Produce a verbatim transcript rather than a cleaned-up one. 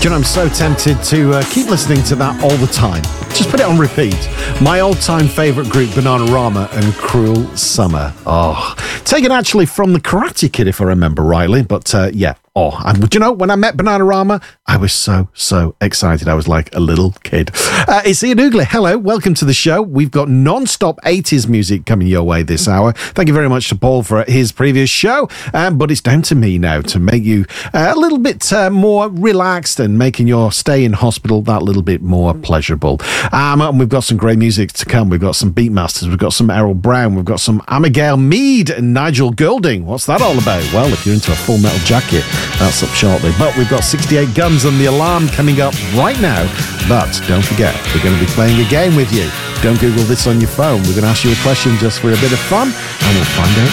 you know, I'm so tempted to uh, keep listening to that all the time. Just put it on repeat. My all-time favourite group, Bananarama and Cruel Summer. Oh, taken actually from the Karate Kid, if I remember rightly. But uh, yeah, oh, and do you know, when I met Bananarama, I was so, so excited. I was like a little kid. Uh, it's Ian Oogley. Hello, welcome to the show. We've got non-stop eighties music coming your way this hour. Thank you very much to Paul for his previous show. Um, but it's down to me now to make you uh, a little bit uh, more relaxed and making your stay in hospital that little bit more pleasurable. Um, and we've got some great music to come. We've got some Beatmasters. We've got some Errol Brown. We've got some Abigail Mead and Nigel Goulding. What's that all about? Well, if you're into a Full Metal Jacket, that's up shortly. But we've got sixty-eight Guns and The Alarm coming up right now. But don't forget, we're going to be playing a game with you. Don't Google this on your phone. We're going to ask you a question just for a bit of fun, and we'll find out